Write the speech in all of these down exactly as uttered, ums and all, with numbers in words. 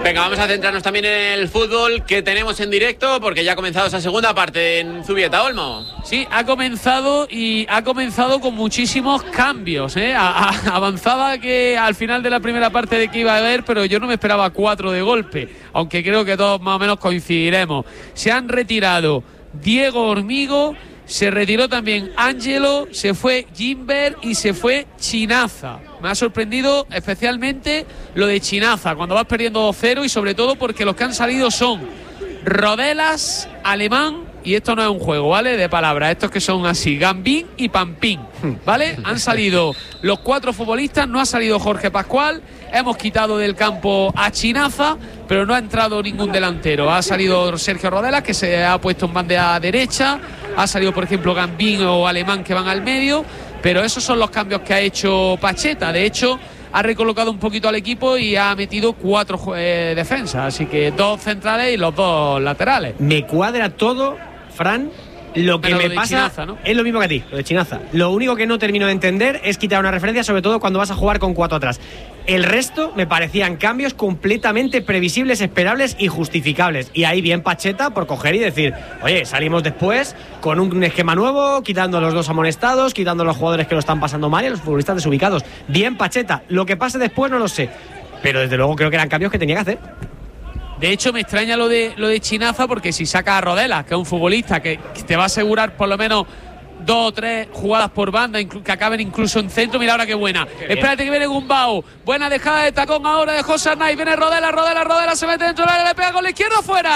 Venga, vamos a centrarnos también en el fútbol que tenemos en directo, porque ya ha comenzado esa segunda parte en Zubieta. Olmo. Sí, ha comenzado y ha comenzado con muchísimos cambios, ¿eh? A, a, avanzaba que al final de la primera parte de que iba a haber, pero yo no me esperaba cuatro de golpe, aunque creo que todos más o menos coincidiremos. Se han retirado Diego Hormigo, se retiró también Ángelo, se fue Gimber y se fue Chinaza. Me ha sorprendido especialmente lo de Chinaza, cuando vas perdiendo dos cero, y sobre todo porque los que han salido son Rodelas, Alemán, y esto no es un juego, ¿vale?, de palabras, estos que son así, Gambín y Pampín, ¿vale? Han salido los cuatro futbolistas, no ha salido Jorge Pascual, hemos quitado del campo a Chinaza, pero no ha entrado ningún delantero. Ha salido Sergio Rodelas, que se ha puesto en banda derecha, ha salido, por ejemplo, Gambín o Alemán, que van al medio, pero esos son los cambios que ha hecho Pacheta. De hecho, ha recolocado un poquito al equipo y ha metido cuatro eh, defensas, así que dos centrales y los dos laterales. Me cuadra todo, Fran. Lo que Pero me lo pasa Chinaza, ¿no? es lo mismo que a ti, lo de Chinaza. Lo único que no termino de entender es quitar una referencia, sobre todo cuando vas a jugar con cuatro atrás. El resto me parecían cambios completamente previsibles, esperables y justificables. Y ahí bien Pacheta por coger y decir, oye, salimos después con un esquema nuevo, quitando a los dos amonestados, quitando a los jugadores que lo están pasando mal y a los futbolistas desubicados. Bien Pacheta. Lo que pase después no lo sé, pero desde luego creo que eran cambios que tenía que hacer. De hecho, me extraña lo de lo de Chinaza, porque si saca a Rodelas, que es un futbolista que te va a asegurar por lo menos dos o tres jugadas por banda, que acaben incluso en centro. Mira ahora qué buena. Qué Espérate que viene Gumbau. Buena dejada de tacón ahora de José Arnaiz. Viene Rodelas, Rodelas, Rodelas, se mete dentro del área, le pega con la izquierda, fuera.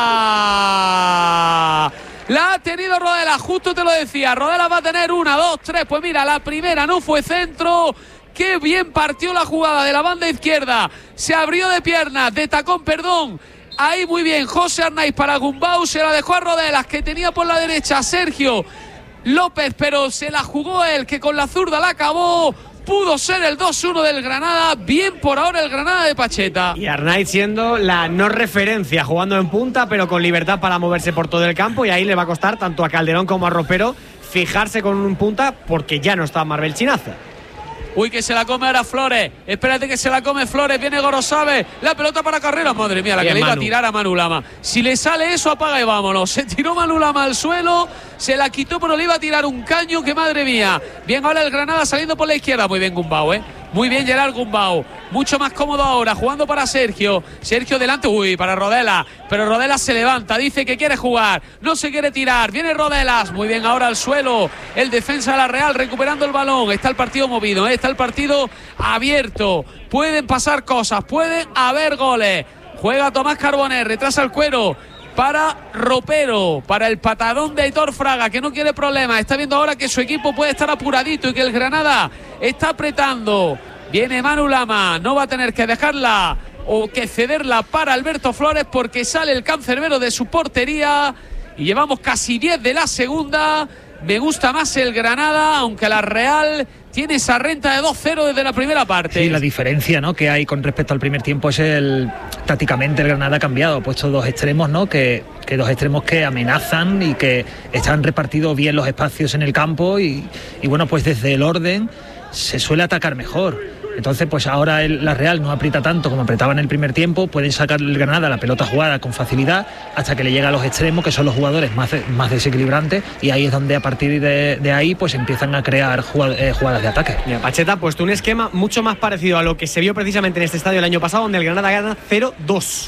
La ha tenido Rodelas, justo te lo decía. Rodelas va a tener una, dos, tres. Pues mira, la primera no fue centro. Qué bien partió la jugada de la banda izquierda. Se abrió de piernas, de tacón, perdón. Ahí muy bien, José Arnaiz para Gumbau. Se la dejó a Rodelas, que tenía por la derecha Sergio López, pero se la jugó él, que con la zurda la acabó. Pudo ser el dos uno del Granada. Bien por ahora el Granada de Pacheta. Y Arnaiz siendo la no referencia, jugando en punta, pero con libertad para moverse por todo el campo. Y ahí le va a costar tanto a Calderón como a Ropero fijarse con un punta, porque ya no está Marbel Chinaza. Uy, que se la come ahora Flores. Espérate que se la come Flores. Viene Gorosabe. La pelota para Carrera. Madre mía, la Bien, que le iba Manu. a tirar a Manu Lama. Si le sale eso, apaga y vámonos. Se tiró Manu Lama al suelo. Se la quitó, pero le iba a tirar un caño. Que madre mía. Bien ahora el Granada saliendo por la izquierda. Muy bien Gumbau, eh. Muy bien Gerard Gumbau. Mucho más cómodo ahora, jugando para Sergio. Sergio delante, uy, para Rodelas. Pero Rodelas se levanta, dice que quiere jugar. No se quiere tirar. Viene Rodelas. Muy bien ahora al suelo. El defensa de la Real recuperando el balón. Está el partido movido, ¿eh? Está el partido abierto. Pueden pasar cosas, pueden haber goles. Juega Tomás Carboner, retrasa el cuero para Ropero, para el patadón de Aitor Fraga, que no quiere problemas. Está viendo ahora que su equipo puede estar apuradito y que el Granada está apretando. Viene Manu Lama, no va a tener que dejarla o que cederla para Alberto Flores, porque sale el cancerbero de su portería y llevamos casi diez de la segunda. Me gusta más el Granada, aunque la Real tiene esa renta de dos cero desde la primera parte. Sí, la diferencia, ¿no?, que hay con respecto al primer tiempo es el tácticamente el Granada ha cambiado, ha puesto dos extremos, ¿no?, que, que dos extremos que amenazan y que están repartidos bien los espacios en el campo y, y bueno, pues desde el orden se suele atacar mejor. Entonces, pues ahora el, la Real no aprieta tanto como apretaba en el primer tiempo, pueden sacar el Granada la pelota jugada con facilidad hasta que le llega a los extremos, que son los jugadores más, más desequilibrantes, y ahí es donde a partir de, de ahí pues empiezan a crear jugad, eh, jugadas de ataque. Mira, Pacheta ha puesto un esquema mucho más parecido a lo que se vio precisamente en este estadio el año pasado, donde el Granada gana cero dos.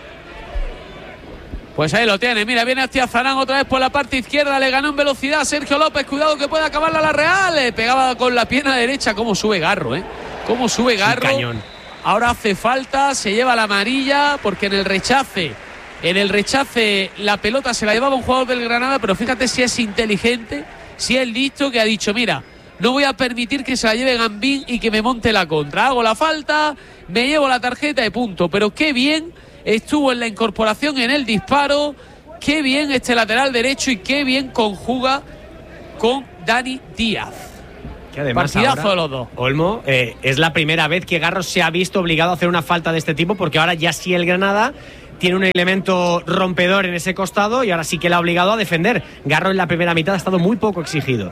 Pues ahí lo tiene, mira, viene hacia Zarán otra vez por la parte izquierda, le ganó en velocidad Sergio López, cuidado que puede acabarla la Real, le pegaba con la pierna derecha. Cómo sube Garro, eh cómo sube Garro. Cañón. Ahora hace falta, se lleva la amarilla, porque en el rechace en el rechace la pelota se la llevaba un jugador del Granada, pero fíjate si es inteligente, si es listo, que ha dicho, mira, no voy a permitir que se la lleve Gambín y que me monte la contra, hago la falta, me llevo la tarjeta de punto. Pero qué bien estuvo en la incorporación, en el disparo, qué bien este lateral derecho y qué bien conjuga con Dani Díaz. Que además partidazo ahora, de los dos. Olmo, eh, es la primera vez que Garro se ha visto obligado a hacer una falta de este tipo, porque ahora ya sí el Granada tiene un elemento rompedor en ese costado y ahora sí que le ha obligado a defender. Garro en la primera mitad ha estado muy poco exigido.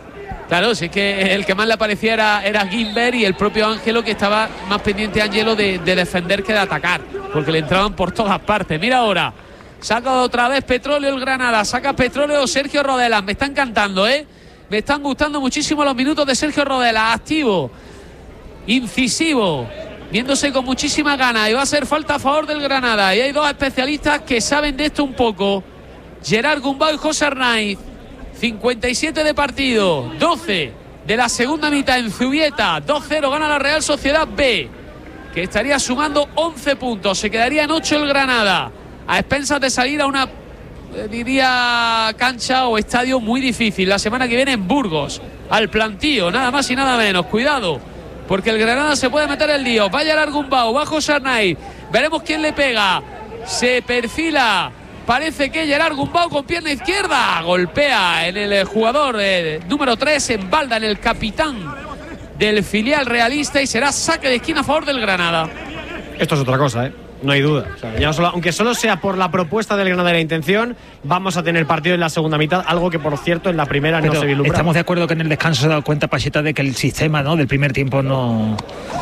Claro, si es que el que más le aparecía era, era Guimber y el propio Ángelo, que estaba más pendiente, Ángelo, de, de defender que de atacar, porque le entraban por todas partes. Mira ahora, saca otra vez Petróleo el Granada, saca Petróleo Sergio Rodelas. Me está encantando, ¿eh? Me están gustando muchísimo los minutos de Sergio Rodelas, activo, incisivo, viéndose con muchísima ganas, y va a ser falta a favor del Granada. Y hay dos especialistas que saben de esto un poco, Gerard Gumbau y José Arnaiz. cincuenta y siete de partido, doce de la segunda mitad en Zubieta, dos cero gana la Real Sociedad B, que estaría sumando once puntos, se quedaría en ocho el Granada, a expensas de salir a una, eh, diría, cancha o estadio muy difícil la semana que viene en Burgos, al Plantío, nada más y nada menos. Cuidado, porque el Granada se puede meter el lío. Va Gerard Gumbau, va José Arnaiz, veremos quién le pega, se perfila. Parece que Gerard Gumbau con pierna izquierda golpea en el jugador eh, número tres, en Balda, en el capitán del filial realista, y será saque de esquina a favor del Granada. Esto es otra cosa, ¿eh? No hay duda. O sea, ya solo, aunque solo sea por la propuesta del Granada y la intención, vamos a tener partido en la segunda mitad, algo que por cierto en la primera Pero no se vislumbraba. Estamos de acuerdo que en el descanso se ha dado cuenta Pacheta de que el sistema, ¿no?, del primer tiempo no...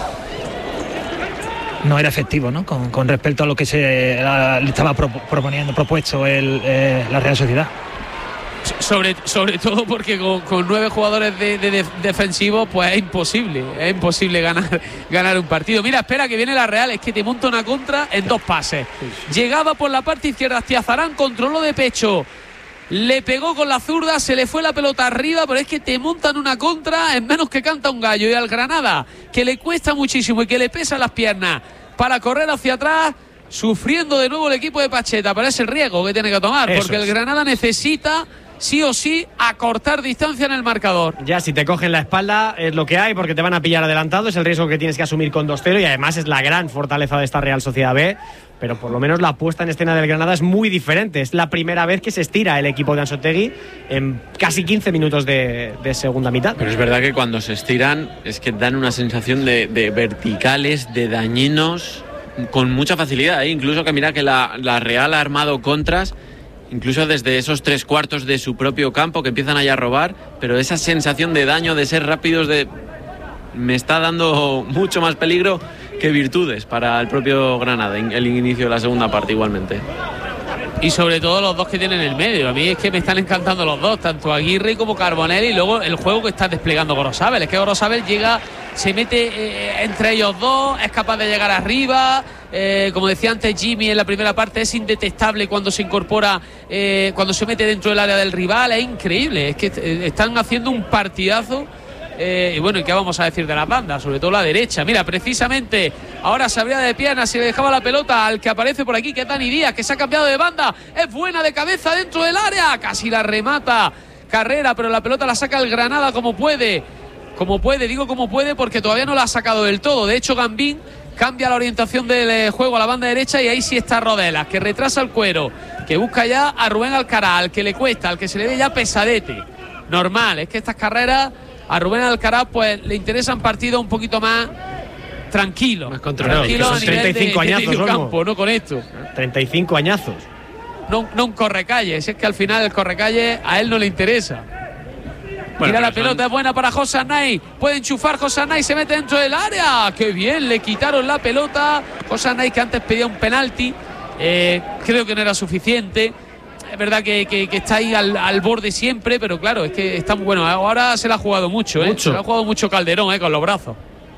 no era efectivo, ¿no?, con, con respecto a lo que se a, le estaba pro, proponiendo, propuesto el, eh, la Real Sociedad. Sobre, sobre todo porque con, con nueve jugadores de, de, de defensivos, pues es imposible, es imposible ganar, ganar un partido. Mira, espera que viene la Real, es que te monta una contra en dos pases. Llegaba por la parte izquierda Astiazarán, controló de pecho, le pegó con la zurda, se le fue la pelota arriba, pero es que te montan una contra en menos que canta un gallo. Y al Granada, que le cuesta muchísimo y que le pesan las piernas para correr hacia atrás, sufriendo de nuevo el equipo de Pacheta. Pero es el riesgo que tiene que tomar, Eso porque es. el Granada necesita sí o sí acortar distancia en el marcador. Ya si te cogen la espalda es lo que hay, porque te van a pillar adelantado, es el riesgo que tienes que asumir con dos cero, y además es la gran fortaleza de esta Real Sociedad B. Pero por lo menos la puesta en escena del Granada es muy diferente. Es la primera vez que se estira el equipo de Anzotegui en casi quince minutos de, de segunda mitad. Pero es verdad que cuando se estiran es que dan una sensación de, de verticales, de dañinos, con mucha facilidad, ¿eh? Incluso que mira que la, la Real ha armado contras, incluso desde esos tres cuartos de su propio campo, que empiezan allá a robar, pero esa sensación de daño, de ser rápidos, de me está dando mucho más peligro que virtudes para el propio Granada en el inicio de la segunda parte igualmente. Y sobre todo los dos que tienen en el medio. A mí es que me están encantando los dos, tanto Aguirre como Carbonell, y luego el juego que está desplegando Gorosabel. Es que Gorosabel llega, se mete eh, entre ellos dos, es capaz de llegar arriba. Eh, como decía antes Jimmy en la primera parte, es indetectable cuando se incorpora, eh, cuando se mete dentro del área del rival. Es increíble, es que eh, están haciendo un partidazo. Eh, y bueno, ¿y qué vamos a decir de las bandas? Sobre todo la derecha. Mira, precisamente ahora se abría de piernas y le dejaba la pelota al que aparece por aquí, que es Dani Díaz, que se ha cambiado de banda. Es buena de cabeza dentro del área, casi la remata Carrera, pero la pelota la saca el Granada como puede. Como puede, digo como puede porque todavía no la ha sacado del todo. De hecho, Gambín cambia la orientación del juego a la banda derecha, y ahí sí está Rodelas, que retrasa el cuero, que busca ya a Rubén Alcaraz, al que le cuesta, al que se le ve ya pesadete. Normal, es que estas carreras a Rubén Alcaraz pues le interesan partidos un poquito más tranquilos, más controlados, tranquilos a nivel treinta y cinco de, de añazos, medio Olmo. campo, no con esto. treinta y cinco añazos. No, no un correcalle, si es que al final el correcalle a él no le interesa. Bueno, Mira la son... pelota, es buena para José Arnaiz. Puede enchufar José Arnaiz, se mete dentro del área. ¡Qué bien! Le quitaron la pelota. José Arnaiz, que antes pedía un penalti. Eh, creo que no era suficiente. Es verdad que, que, que está ahí al, al borde siempre, pero claro, es que está muy bueno. Ahora se la ha jugado mucho, ¿eh? Mucho. Se la ha jugado mucho Calderón, ¿eh? Con los brazos.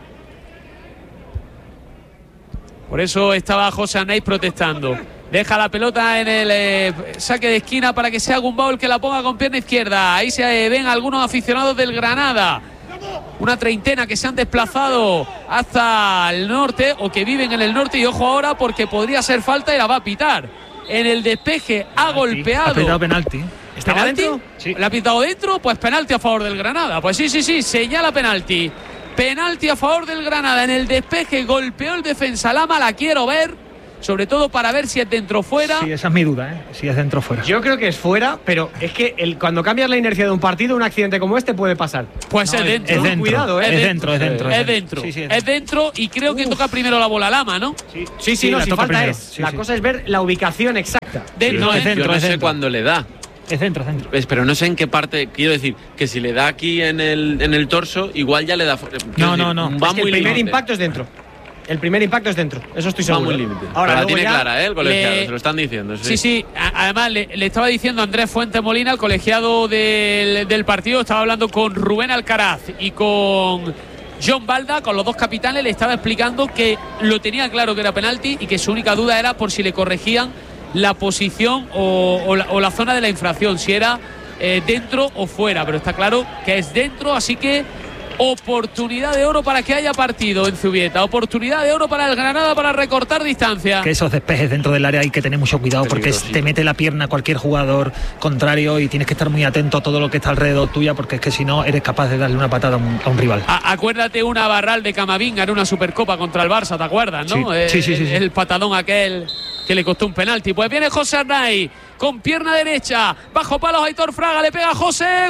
Por eso estaba José Arnaiz protestando. Deja la pelota en el eh, saque de esquina para que sea Gumbau el que la ponga con pierna izquierda. Ahí se eh, ven algunos aficionados del Granada. Una treintena que se han desplazado hasta el norte, o que viven en el norte. Y ojo ahora, porque podría ser falta y la va a pitar. En el despeje ha golpeado. Ha pitado penalti. ¿Está ¿Penalti? dentro? Sí. ¿Le ha pitado dentro? Pues penalti a favor del Granada. Pues sí, sí, sí, señala penalti. Penalti a favor del Granada. En el despeje golpeó el defensa Lama. La quiero ver, sobre todo para ver si es dentro o fuera. Sí, esa es mi duda, ¿eh? Si es dentro o fuera. Yo creo que es fuera, pero es que el, cuando cambias la inercia de un partido, un accidente como este puede pasar. Pues No, es es- dentro. es dentro. Cuidado, ¿eh? Es dentro, es dentro. Es dentro. Sí, sí, es dentro, y creo que Uf. toca primero la bola Lama, ¿no? Sí, sí, Sí, no, la si toca falta primero. es. Sí, la sí. cosa es ver la ubicación exacta. Dentro, no, ¿eh? es dentro. Yo no sé dentro. cuándo le da. Es dentro, es dentro. Es, pero no sé en qué parte, quiero decir, que si le da aquí en el, en el torso, igual ya le da... No, decir, no, no. Va es que muy el primer límite. impacto es dentro. El primer impacto es dentro, eso estoy seguro. Va muy límite. Ahora, la luego tiene ya, clara, ¿eh? El colegiado, le... se lo están diciendo. Sí, sí, sí. A- además, le, le estaba diciendo Andrés Fuentes Molina, el colegiado del, del partido, estaba hablando con Rubén Alcaraz y con John Balda, con los dos capitanes, le estaba explicando que lo tenía claro que era penalti y que su única duda era por si le corregían la posición o, o, la, o la zona de la infracción, si era eh, dentro o fuera, pero está claro que es dentro, así que oportunidad de oro para que haya partido en Zubieta, oportunidad de oro para el Granada para recortar distancia. Que esos despejes dentro del área hay que tener mucho cuidado porque te mete la pierna cualquier jugador contrario y tienes que estar muy atento a todo lo que está alrededor tuya, porque es que si no eres capaz de darle una patada a un, a un rival. A, acuérdate una Barral de Camavinga en una Supercopa contra el Barça, ¿te acuerdas, no? Sí, el, sí, sí, sí, sí. el patadón aquel que le costó un penalti. Pues viene José Arnaiz con pierna derecha, bajo palos Aitor Fraga, le pega a José,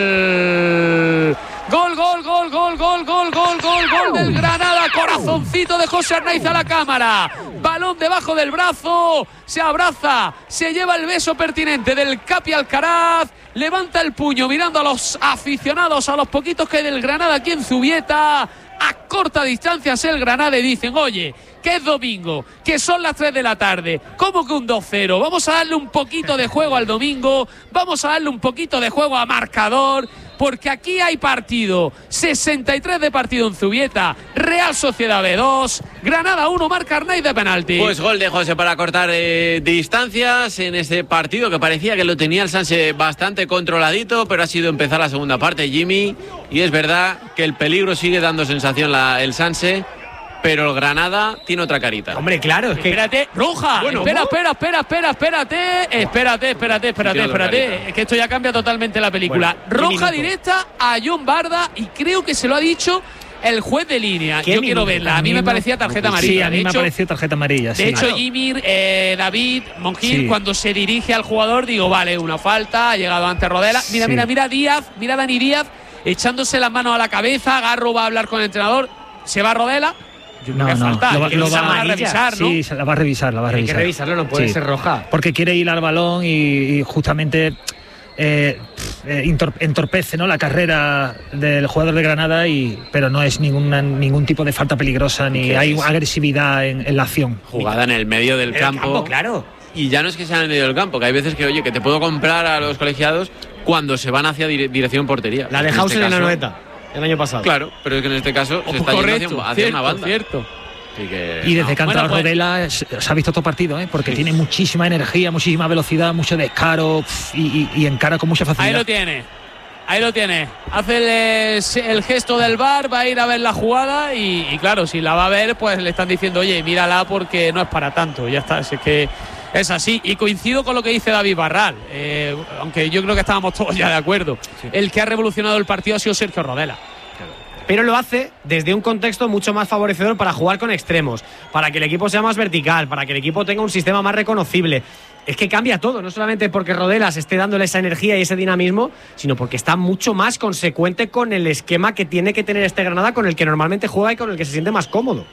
gol. Gol, gol, gol, gol, gol, gol, gol, gol, gol del Granada, corazoncito de José Arnaiz a la cámara, balón debajo del brazo, se abraza, se lleva el beso pertinente del Capi Alcaraz, levanta el puño mirando a los aficionados, a los poquitos que hay del Granada aquí en Zubieta, a corta distancia es el Granada y dicen, oye, que es domingo, que son las tres de la tarde, ¿cómo que un dos cero? Vamos a darle un poquito de juego al domingo, vamos a darle un poquito de juego a marcador, porque aquí hay partido, sesenta y tres de partido en Zubieta, Real Sociedad B dos, Granada uno, marca Arnaiz de penalti. Pues gol de José para cortar eh, distancias en ese partido que parecía que lo tenía el Sanse bastante controladito, pero ha sido empezar la segunda parte, Jimmy, y es verdad que el peligro sigue dando sensación la, el Sanse, pero el Granada tiene otra carita. Hombre, claro, es que... Espérate, roja. Bueno, espera, ¿no? espera, espera, espera, espérate. Espérate, espérate, espérate, Tiene otra espérate. carita. Es que esto ya cambia totalmente la película. Bueno, ¿qué roja minuto? directa a John Barda y creo que se lo ha dicho el juez de línea. ¿Qué Yo quiero minuto? verla. A mí me parecía tarjeta amarilla. Sí, a mí de me hecho, ha parecido tarjeta amarilla. Sí. de hecho, Claro. Jimmy, eh, David, Monjil, Sí. cuando se dirige al jugador, digo, vale, una falta, ha llegado ante Rodela. Mira, Sí. mira, mira Díaz, mira Dani Díaz, echándose las manos a la cabeza. Garro va a hablar con el entrenador. Se va Rodela. Yo creo No, que no, falta. lo va- que lo se va- va a revisar, ¿no? Sí, se la va a revisar, la va a Hay que revisar. revisarlo, no puede Sí. ser roja. Porque quiere ir al balón y, y justamente eh, eh, entor- entorpece, ¿no?, la carrera del jugador de Granada, y pero no es ninguna, ningún tipo de falta peligrosa ni ¿Qué hay es? agresividad en, en la acción. Jugada en el medio del El campo. campo, claro. Y ya no es que sea en el medio del campo, que hay veces que, oye, que te puedo comprar a los colegiados cuando se van hacia dire- dirección portería. La de En Hauser este en la caso- noeta, el año pasado. Claro, pero es que en este caso se está Correcto, yendo hacia, hacia cierto, una banda. cierto. Así que, Y desde no. que ha entrado Bueno, pues- Rodela se, se ha visto todo partido, ¿eh? Porque tiene muchísima energía, muchísima velocidad, mucho descaro, pf, y, y- y encara con mucha facilidad. Ahí lo tiene. Ahí lo tiene. Hace el, el gesto del V A R, va a ir a ver la jugada y, y claro, si la va a ver, pues le están diciendo, oye, mírala porque no es para tanto. Ya está, si es que es así. Y coincido con lo que dice David Barral, eh, aunque yo creo que estábamos todos ya de acuerdo. El que ha revolucionado el partido ha sido Sergio Rodela. Pero lo hace desde un contexto mucho más favorecedor para jugar con extremos, para que el equipo sea más vertical, para que el equipo tenga un sistema más reconocible. Es que cambia todo, no solamente porque Rodelas esté dándole esa energía y ese dinamismo, sino porque está mucho más consecuente con el esquema que tiene que tener este Granada, con el que normalmente juega y con el que se siente más cómodo.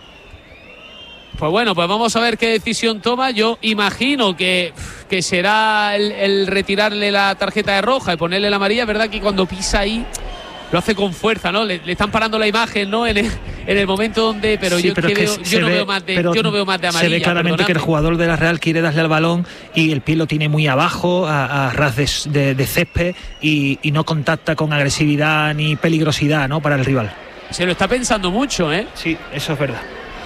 Pues bueno, pues vamos a ver qué decisión toma. Yo imagino que, que será el, el retirarle la tarjeta de roja y ponerle la amarilla. Es verdad que cuando pisa ahí lo hace con fuerza, ¿no? Le, le están parando la imagen, ¿no? En el, en el momento donde, pero Sí, yo, pero que es que veo, se yo no ve- veo más de, pero yo no veo más de amarilla. Se ve claramente que el perdonadme. jugador de la Real quiere darle al balón y el pie lo tiene muy abajo, a, a ras de, de- de césped, y, y no contacta con agresividad ni peligrosidad, ¿no?, para el rival. Se lo está pensando mucho, ¿eh? Sí, eso es verdad.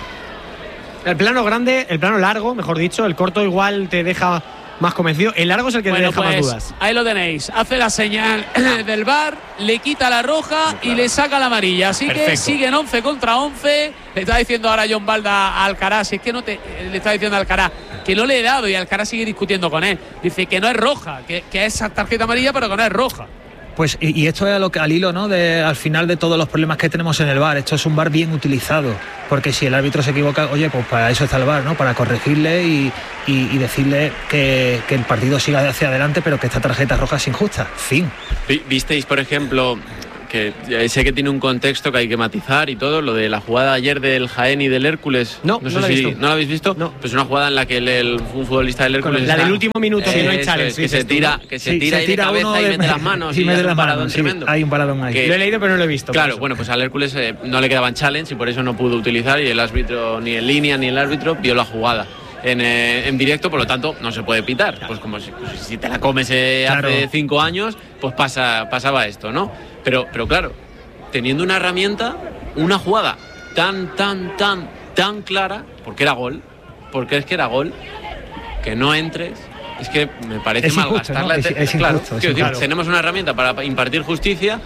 El plano grande, el plano largo, mejor dicho, el corto igual te deja más convencido. El largo es el que Bueno, te deja pues más dudas. ahí lo tenéis. Hace la señal del V A R, le quita la roja y le saca la amarilla. Así que Perfecto. siguen once contra once. Le está diciendo ahora John Balda a Alcaraz, si es que no te. Le está diciendo a Alcaraz que no le he dado, y Alcaraz sigue discutiendo con él. Dice que no es roja, que, que es tarjeta amarilla, pero que no es roja. Pues y, y esto es a lo que, al hilo, ¿no?, de, al final de todos los problemas que tenemos en el V A R. Esto es un V A R bien utilizado, porque si el árbitro se equivoca, oye, pues para eso está el V A R, ¿no?, para corregirle y, y, y decirle que, que el partido siga hacia adelante, pero que esta tarjeta roja es injusta. Fin. Vi- ¿Visteis, por ejemplo, que sé que tiene un contexto que hay que matizar y todo, lo de la jugada ayer del Jaén y del Hércules. No, no, no sé la he si visto. ¿No la habéis visto? No. Pues una jugada en la que el, el, un futbolista del Hércules. La está, del último minuto, que no hay challenge. Es, que se tira, que se sí, tira, se y tira de cabeza y de, mete las manos. Y, y mete hace las un paradón manos, sí, tremendo. hay un paradón ahí. Que, lo he leído, pero no lo he visto. Claro, bueno, pues al Hércules eh, no le quedaban challenge y por eso no pudo utilizar, y el árbitro, ni en línea ni el árbitro, vio la jugada. En, eh, en directo, por lo tanto, no se puede pitar. Pues como si, pues si te la comes eh, claro. hace cinco años, pues pasa, pasaba esto, ¿no? Pero, pero claro, teniendo una herramienta, una jugada tan, tan, tan, tan clara, porque era gol, porque es que era gol, que no entres, es que me parece es malgastar ¿no? la es, es claro, injusto, es decir, claro. tenemos una herramienta para impartir justicia.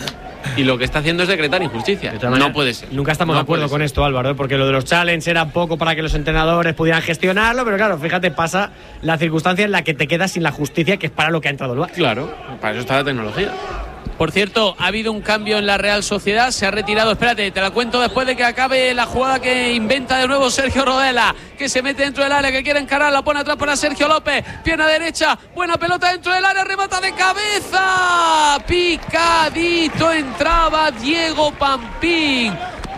Y lo que está haciendo es decretar injusticia. De no puede ser. Nunca estamos no de acuerdo con esto, Álvaro, ¿eh? Porque lo de los challenges era poco para que los entrenadores pudieran gestionarlo, pero claro, fíjate, pasa la circunstancia en la que te quedas sin la justicia, que es para lo que ha entrado el V A R. Claro, para eso está la tecnología. Por cierto, ha habido un cambio en la Real Sociedad, se ha retirado, espérate, te la cuento después de que acabe la jugada que inventa de nuevo Sergio Rodela, que se mete dentro del área, que quiere encarar, la pone atrás para Sergio López, pierna derecha, buena pelota dentro del área, remata de cabeza, picadito, entraba Diego Pampín,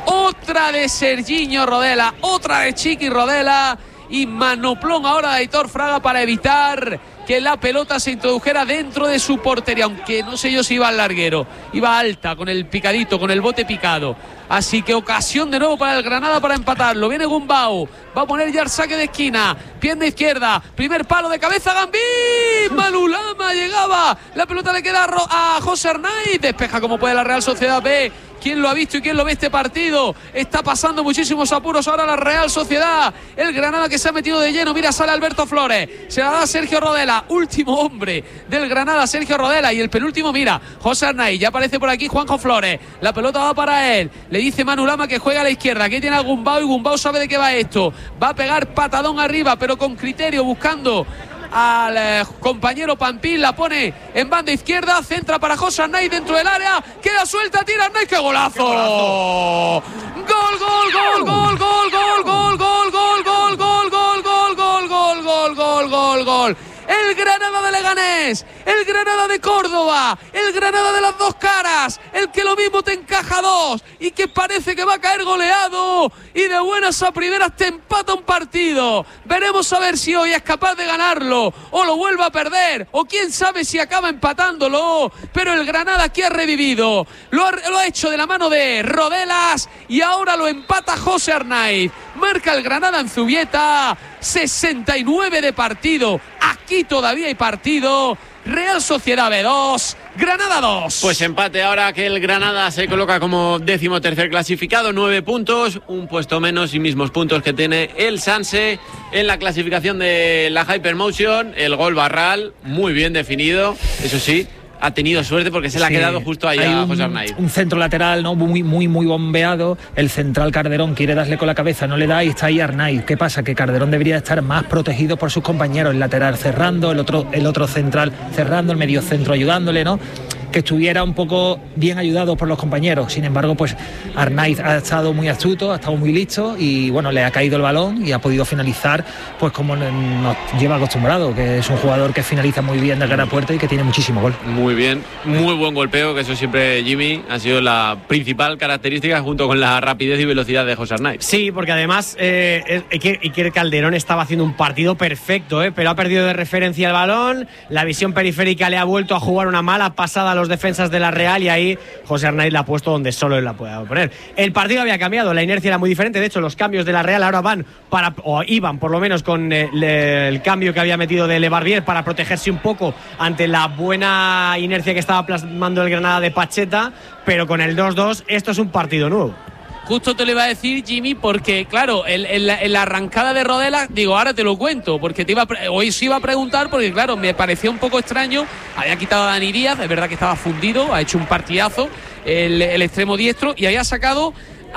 otra de Sergiño Rodela, otra de Chiqui Rodela, y manoplón ahora de Aitor Fraga para evitar que la pelota se introdujera dentro de su portería, aunque no sé yo si iba al larguero, iba alta, con el picadito, con el bote picado. Así que ocasión de nuevo para el Granada para empatarlo. Viene Gumbau, va a poner ya el saque de esquina, pierna izquierda, primer palo de cabeza, Gambín, Manulama llegaba, la pelota le queda a José Arnaiz, despeja como puede la Real Sociedad B. ¿Quién lo ha visto y quién lo ve este partido? Está pasando muchísimos apuros ahora la Real Sociedad. El Granada que se ha metido de lleno. Mira, sale Alberto Flores. Se la da Sergio Rodela. Último hombre del Granada, Sergio Rodela. Y el penúltimo, mira, José Arnaiz. Ya aparece por aquí Juanjo Flores. La pelota va para él. Le dice Manulama que juega a la izquierda. Aquí tiene a Gumbau y Gumbau sabe de qué va esto. Va a pegar patadón arriba, pero con criterio, buscando al eh, compañero Pampín, la pone en banda izquierda, centra para José Arnaiz dentro del área, queda suelta, tira Arnaiz, ¡qué golazo! ¡Qué golazo! ¡Gol, gol, gol, gol, gol, gol, gol, gol, gol, gol, gol, gol, gol, gol, gol, gol, gol, gol, gol! El Granada de Leganés, el Granada de Córdoba, el Granada de las dos caras, el que lo mismo te encaja dos y que parece que va a caer goleado y de buenas a primeras te empata un partido. Veremos a ver si hoy es capaz de ganarlo o lo vuelve a perder o quién sabe si acaba empatándolo, pero el Granada aquí ha revivido, lo ha, lo ha hecho de la mano de Rodelas y ahora lo empata José Arnaiz. Marca el Granada en Zubieta, sesenta y nueve de partido, aquí todavía hay partido. Real Sociedad B dos, Granada dos. Pues empate ahora que el Granada se coloca como décimo tercer clasificado, nueve puntos, un puesto menos y mismos puntos que tiene el Sanse en la clasificación de la Hypermotion. El gol Barral, muy bien definido, eso sí, ha tenido suerte porque se le sí, ha quedado justo ahí a José Arnaiz. Un centro lateral, ¿no? Muy, muy, muy bombeado. El central Calderón quiere darle con la cabeza, no le da y está ahí Arnaiz. ¿Qué pasa? Que Calderón debería estar más protegido por sus compañeros. El lateral cerrando, el otro, el otro central cerrando, el medio centro ayudándole, ¿no? Que estuviera un poco bien ayudado por los compañeros. Sin embargo, pues Arnaiz ha estado muy astuto, ha estado muy listo y bueno, le ha caído el balón y ha podido finalizar pues como nos lleva acostumbrado, que es un jugador que finaliza muy bien de cara a puerta y que tiene muchísimo gol. Muy bien, muy buen golpeo, que eso siempre, Jimmy, ha sido la principal característica junto con la rapidez y velocidad de José Arnaiz. Sí, porque además eh, Iker Calderón estaba haciendo un partido perfecto, eh, pero ha perdido de referencia el balón, la visión periférica le ha vuelto a jugar una mala pasada a los defensas de la Real y ahí José Arnaiz la ha puesto donde solo él la puede poner. El partido había cambiado, la inercia era muy diferente, de hecho los cambios de la Real ahora van para, o iban por lo menos con eh, le, el cambio que había metido de Lebarbier para protegerse un poco ante la buena inercia que estaba plasmando el Granada de Pacheta, pero con el dos dos esto es un partido nuevo. Justo te lo iba a decir, Jimmy, porque claro, en, en, la, en la arrancada de Rodela, digo, ahora te lo cuento, porque te iba a, hoy sí iba a preguntar, porque claro, me pareció un poco extraño, había quitado a Dani Díaz, es verdad que estaba fundido, ha hecho un partidazo el, el extremo diestro y había sacado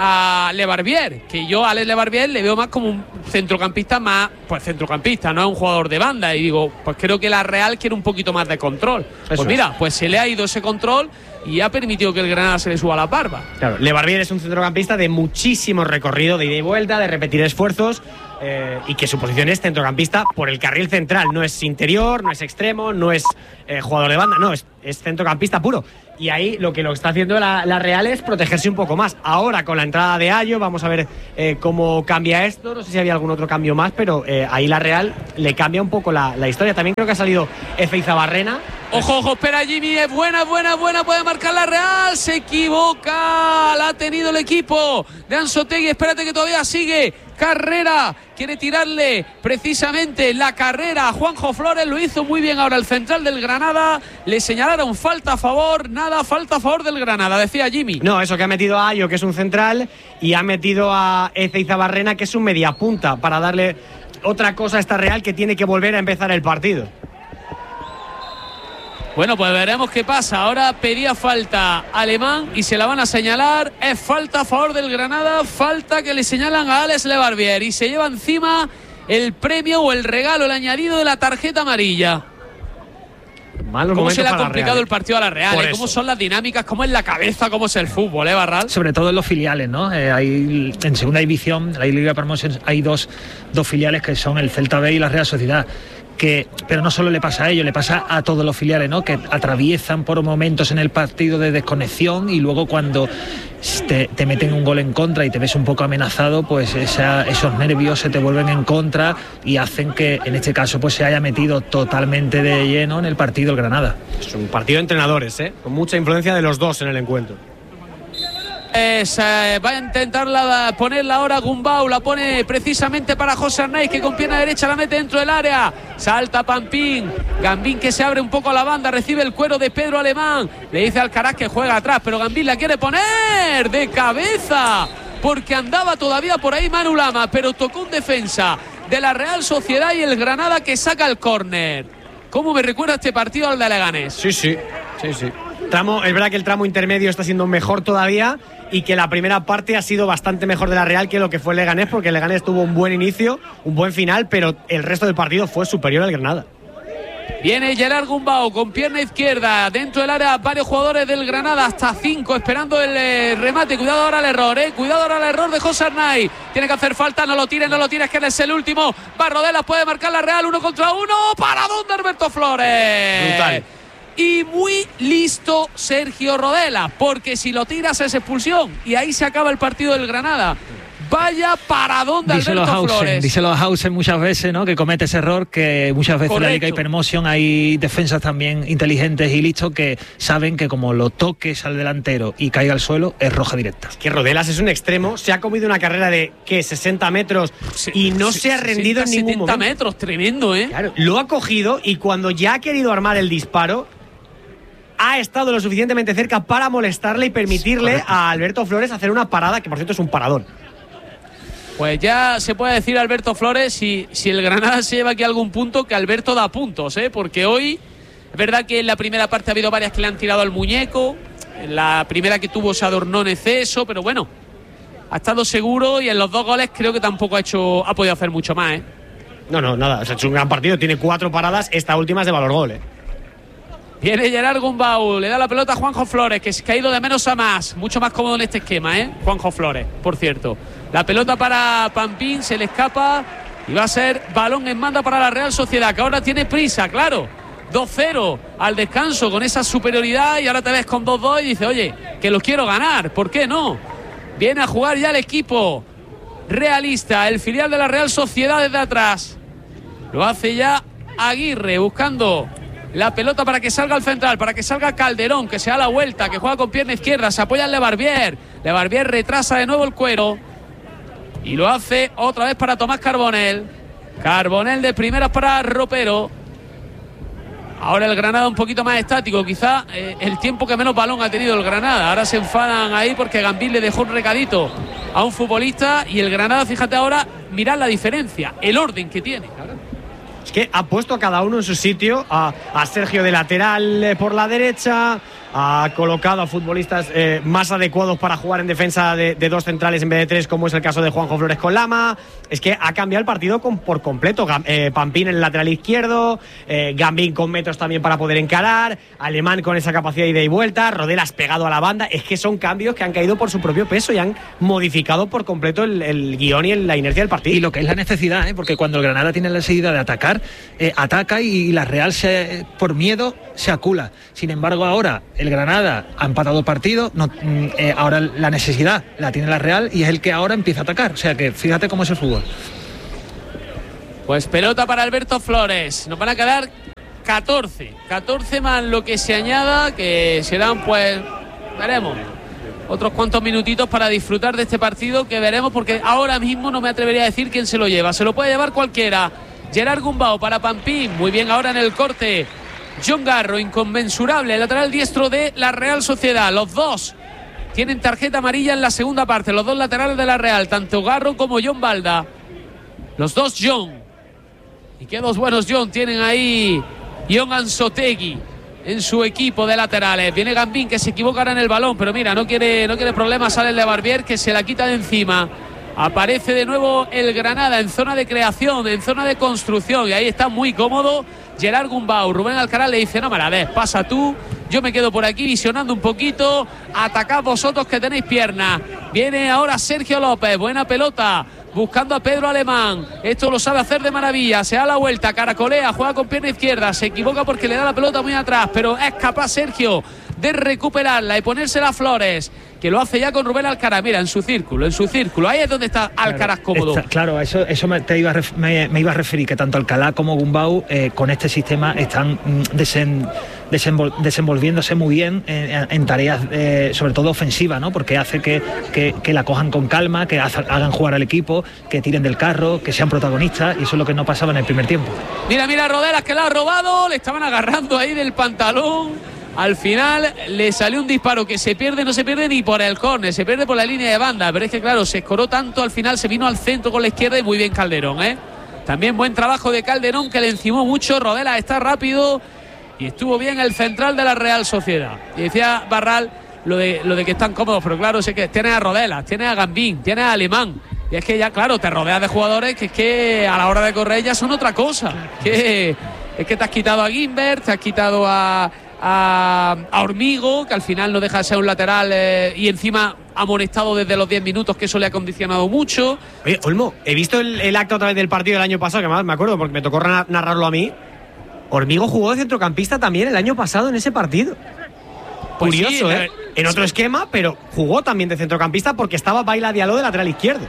a Lebarbier, que yo a Alex Lebarbier le veo más como un centrocampista más, pues centrocampista, no es un jugador de banda, y digo, pues creo que la Real quiere un poquito más de control. Eso pues mira, es. Pues se le ha ido ese control y ha permitido que el Granada se le suba la barba. Claro, Lebarbier es un centrocampista de muchísimo recorrido, de ida y vuelta, de repetir esfuerzos, eh, y que su posición es centrocampista por el carril central, no es interior, no es extremo, no es eh, jugador de banda, no, es, es centrocampista puro. y ahí lo que lo está haciendo la, la Real es protegerse un poco más. Ahora con la entrada de Ayo vamos a ver eh, cómo cambia esto, no sé si había algún otro cambio más, pero eh, ahí la Real le cambia un poco la, la historia. También creo que ha salido Efe Izabarrena. Ojo, ojo, espera Jimmy, es buena, buena, buena, puede marcar la Real, se equivoca, la ha tenido el equipo de Anzoátegui, espérate que todavía sigue, Carrera, quiere tirarle precisamente la carrera a Juanjo Flores, lo hizo muy bien ahora el central del Granada, le señalaron falta a favor, nada, falta a favor del Granada, decía Jimmy. No, eso que ha metido a Ayo, que es un central, y ha metido a Efe Izabarrena, que es un mediapunta, para darle otra cosa a esta Real que tiene que volver a empezar el partido. Bueno, pues veremos qué pasa. Ahora pedía falta Alemán y se la van a señalar. Es falta a favor del Granada, falta que le señalan a Alex Lebarbier y se lleva encima el premio o el regalo, el añadido de la tarjeta amarilla. ¿Cómo se le ha complicado el partido a la Real? ¿eh? ¿Cómo son las dinámicas? ¿Cómo es la cabeza? ¿Cómo es el fútbol, eh, Barral? Sobre todo en los filiales, ¿no? Eh, hay, en segunda división, la Liga de Promotion, hay dos, dos filiales que son el Celta B y la Real Sociedad. Que, pero no solo le pasa a ellos, le pasa a todos los filiales, ¿no? Que atraviesan por momentos en el partido de desconexión y luego cuando te, te meten un gol en contra y te ves un poco amenazado, pues esa, esos nervios se te vuelven en contra y hacen que en este caso pues se haya metido totalmente de lleno en el partido el Granada. Es un partido de entrenadores, ¿eh? Con mucha influencia de los dos en el encuentro. Es, eh, va a intentar la, ponerla ahora Gumbau, la pone precisamente para José Arnaiz, que con pierna derecha la mete dentro del área, salta Pampín, Gambín que se abre un poco a la banda, recibe el cuero de Pedro Alemán, le dice Alcaraz que juega atrás, pero Gambín la quiere poner de cabeza, porque andaba todavía por ahí Manu Lama, pero tocó un defensa de la Real Sociedad y el Granada que saca el córner. ¿Cómo me recuerda este partido al de Leganés? Sí, sí, sí, sí. Tramo, es verdad que el tramo intermedio está siendo mejor todavía y que la primera parte ha sido bastante mejor de la Real que lo que fue el Leganés, porque el Leganés tuvo un buen inicio, un buen final, pero el resto del partido fue superior al Granada. Viene Gerard Gumbau con pierna izquierda, dentro del área varios jugadores del Granada, hasta cinco, esperando el eh, remate. Cuidado ahora el error, eh. Cuidado ahora el error de José Arnaiz. Tiene que hacer falta, no lo tires, no lo tires, que es el último. Va Rodelas, puede marcar la Real, uno contra uno. ¿Para dónde Alberto Flores? Brutal. Y muy listo Sergio Rodelas, porque si lo tiras es expulsión y ahí se acaba el partido del Granada. Vaya paradón de díselo Alberto Hausen, Flores. Díselo a Hausen muchas veces, ¿no? Que comete ese error, que muchas veces Correcto. En la Liga Hypermotion hay defensas también inteligentes y listos que saben que como lo toques al delantero y caiga al suelo, es roja directa. Es que Rodelas es un extremo, se ha comido una carrera de, ¿qué? sesenta metros y no se, se ha rendido en ningún momento. setenta metros, tremendo, ¿eh? Claro, lo ha cogido y cuando ya ha querido armar el disparo, ha estado lo suficientemente cerca para molestarle y permitirle a Alberto Flores hacer una parada, que por cierto es un paradón. Pues ya se puede decir Alberto Flores, si, si el Granada se lleva aquí algún punto, que Alberto da puntos, ¿eh? Porque hoy es verdad que en la primera parte ha habido varias que le han tirado al muñeco, en la primera que tuvo se adornó en exceso, pero bueno, ha estado seguro y en los dos goles creo que tampoco ha hecho ha podido hacer mucho más, ¿eh? No, no, nada, o sea, es un gran partido, tiene cuatro paradas, esta última es de valor gol, ¿eh? Viene Gerard Gumbau, le da la pelota a Juanjo Flores, que se ha ido de menos a más, mucho más cómodo en este esquema, ¿eh? Juanjo Flores, por cierto. La pelota para Pampín, se le escapa y va a ser balón en manda para la Real Sociedad, que ahora tiene prisa, claro. dos cero al descanso con esa superioridad y ahora te ves con dos dos y dices, oye, que los quiero ganar, ¿por qué no? Viene a jugar ya el equipo realista, el filial de la Real Sociedad desde atrás. Lo hace ya Aguirre buscando la pelota para que salga al central, para que salga Calderón, que se da la vuelta, que juega con pierna izquierda, se apoya en Lebarbier. Lebarbier retrasa de nuevo el cuero y lo hace otra vez para Tomás Carbonell. Carbonell de primeras para Ropero. Ahora el Granada un poquito más estático, quizá eh, el tiempo que menos balón ha tenido el Granada. Ahora se enfadan ahí porque Gambín le dejó un recadito a un futbolista y el Granada, fíjate ahora, mirad la diferencia, el orden que tiene. Es que ha puesto a cada uno en su sitio, a, a Sergio de lateral eh, por la derecha, ha colocado a futbolistas eh, más adecuados para jugar en defensa de, de dos centrales en vez de tres, como es el caso de Juanjo Flores con Lama. Es que ha cambiado el partido con, por completo. Eh, Pampín en el lateral izquierdo, eh, Gambín con metros también para poder encarar, Alemán con esa capacidad de ida y vuelta, Rodelas pegado a la banda. Es que son cambios que han caído por su propio peso y han modificado por completo el, el guión y la inercia del partido. Y lo que es la necesidad, ¿eh? Porque cuando el Granada tiene la necesidad de atacar, eh, ataca y, y la Real se, por miedo se acula. Sin embargo ahora el el Granada ha empatado partido, no, eh, ahora la necesidad la tiene la Real y es el que ahora empieza a atacar. O sea que fíjate cómo es el fútbol. Pues pelota para Alberto Flores. Nos van a quedar catorce. catorce más lo que se añada, que serán, pues, veremos, otros cuantos minutitos para disfrutar de este partido que veremos, porque ahora mismo no me atrevería a decir quién se lo lleva. Se lo puede llevar cualquiera. Gerard Gumbau para Pampín. Muy bien ahora en el corte. John Garro, inconmensurable, lateral diestro de la Real Sociedad. Los dos tienen tarjeta amarilla en la segunda parte. Los dos laterales de la Real, tanto Garro como John Balda. Los dos John. Y qué dos buenos John tienen ahí Jon Anzotegui en su equipo de laterales. Viene Gambín, que se equivocará en el balón, pero mira, no quiere, no quiere problemas. Sale el de Barbier, que se la quita de encima. Aparece de nuevo el Granada en zona de creación, en zona de construcción, y ahí está muy cómodo Gerard Gumbau. Rubén Alcaraz le dice: no me la des, pasa tú, yo me quedo por aquí visionando un poquito, atacad vosotros que tenéis piernas. Viene ahora Sergio López, buena pelota, buscando a Pedro Alemán. Esto lo sabe hacer de maravilla. Se da la vuelta, caracolea, juega con pierna izquierda. Se equivoca porque le da la pelota muy atrás, pero es capaz Sergio de recuperarla y ponérsela a Flores, que lo hace ya con Rubén Alcaraz. Mira, en su círculo, en su círculo. Ahí es donde está Alcaraz, claro, cómodo. Está, claro, eso, eso me, te iba a ref, me, me iba a referir, que tanto Alcalá como Gumbau eh, con este sistema están mm, desen, desenvol, desenvolviéndose muy bien en, en tareas, eh, sobre todo ofensivas, ¿no? Porque hace que, que, que la cojan con calma, que hagan jugar al equipo, que tiren del carro, que sean protagonistas, y eso es lo que no pasaba en el primer tiempo. Mira, mira, Rodelas, que la ha robado, le estaban agarrando ahí del pantalón. Al final le salió un disparo que se pierde, no se pierde ni por el córner, se pierde por la línea de banda, pero es que claro, se escoró tanto, al final se vino al centro con la izquierda y muy bien Calderón, ¿eh? También buen trabajo de Calderón, que le encimó mucho. Rodela está rápido y estuvo bien el central de la Real Sociedad. Y decía Barral lo de, lo de que están cómodos, pero claro, sé que tienes a Rodela, tienes a Gambín, tienes a Alemán. Y es que ya, claro, te rodeas de jugadores que es que a la hora de correr ya son otra cosa. Que es que te has quitado a Guimbert, te has quitado a... A, a Hormigo, que al final no deja de ser un lateral eh, y encima amonestado desde los diez minutos, que eso le ha condicionado mucho. Oye, Olmo, he visto el, el acto otra vez del partido del año pasado, que más me acuerdo porque me tocó narrarlo a mí. Hormigo jugó de centrocampista también el año pasado en ese partido. Pues curioso, sí, ¿eh? En otro esquema, pero jugó también de centrocampista porque estaba Baila Diallo de lateral izquierdo.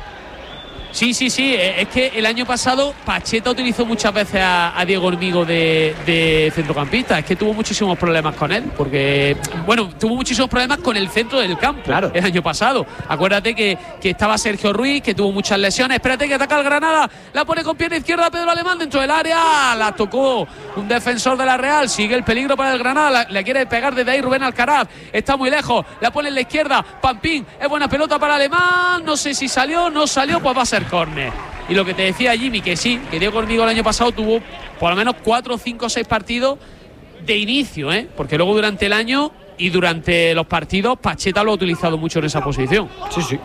Sí, sí, sí, es que el año pasado Pacheta utilizó muchas veces a, a Diego Hormigo de, de centrocampista. Es que tuvo muchísimos problemas con él, porque, bueno, tuvo muchísimos problemas con el centro del campo, claro, el año pasado. Acuérdate que, que estaba Sergio Ruiz, que tuvo muchas lesiones. Espérate que ataca el Granada, la pone con pierna izquierda Pedro Alemán dentro del área, la tocó un defensor de la Real, sigue el peligro para el Granada, la, le quiere pegar desde ahí Rubén Alcaraz, está muy lejos, la pone en la izquierda, Pampín, es buena pelota para Alemán, no sé si salió, no salió, pues va a ser córner. Y lo que te decía Jimmy, que sí, que Diego Hormigo el año pasado tuvo por lo menos cuatro, cinco, seis partidos de inicio, ¿eh? Porque luego durante el año y durante los partidos Pacheta lo ha utilizado mucho en esa posición. Sí, sí.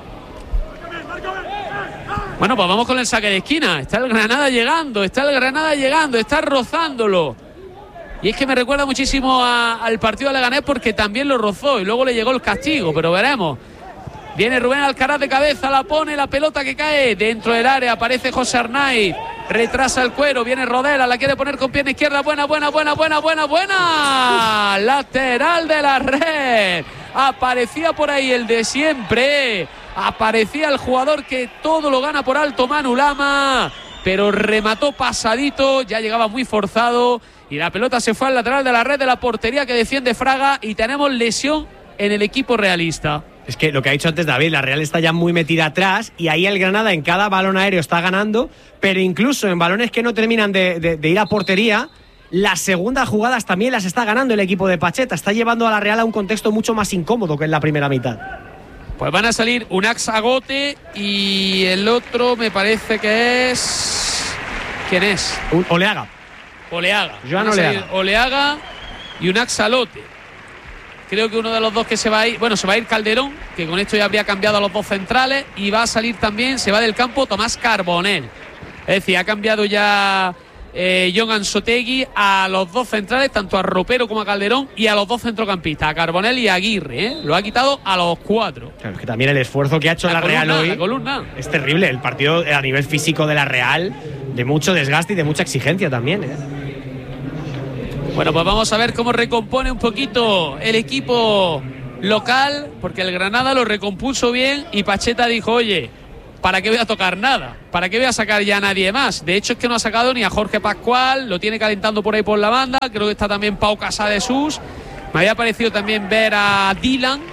Bueno, pues vamos con el saque de esquina. Está el Granada llegando, está el Granada llegando, está rozándolo. Y es que me recuerda muchísimo a, al partido de Leganés, porque también lo rozó y luego le llegó el castigo, pero veremos. Viene Rubén Alcaraz de cabeza, la pone, la pelota que cae dentro del área, aparece José Arnaiz, retrasa el cuero, viene Rodela, la quiere poner con pierna izquierda, buena, buena, buena, buena, buena, buena, lateral de la red, aparecía por ahí el de siempre, aparecía el jugador que todo lo gana por alto, Manu Lama, pero remató pasadito, ya llegaba muy forzado y la pelota se fue al lateral de la red de la portería que defiende Fraga y tenemos lesión en el equipo realista. Es que lo que ha dicho antes David, la Real está ya muy metida atrás y ahí el Granada en cada balón aéreo está ganando, pero incluso en balones que no terminan de, de, de ir a portería, las segundas jugadas también las está ganando el equipo de Pacheta, está llevando a la Real a un contexto mucho más incómodo que en la primera mitad. Pues van a salir un Axagote y el otro me parece que es... ¿Quién es? Un Oleaga. Oleaga. Joan Oleaga. Oleaga y un Axalote. Creo que uno de los dos que se va a ir, bueno, se va a ir Calderón, que con esto ya habría cambiado a los dos centrales, y va a salir también, se va del campo Tomás Carbonell. Es decir, ha cambiado ya eh, Jon Anzotegui a los dos centrales, tanto a Ropero como a Calderón, y a los dos centrocampistas, a Carbonell y a Aguirre, ¿eh? Lo ha quitado a los cuatro. Claro, es que también el esfuerzo que ha hecho la, la columna, Real hoy la columna. Es terrible. El partido a nivel físico de la Real, de mucho desgaste y de mucha exigencia también, ¿eh? Bueno, pues vamos a ver cómo recompone un poquito el equipo local, porque el Granada lo recompuso bien y Pacheta dijo, oye, ¿para qué voy a tocar nada? ¿Para qué voy a sacar ya a nadie más? De hecho es que no ha sacado ni a Jorge Pascual, lo tiene calentando por ahí por la banda, creo que está también Pau Casadesus. Me había parecido también ver a Dylan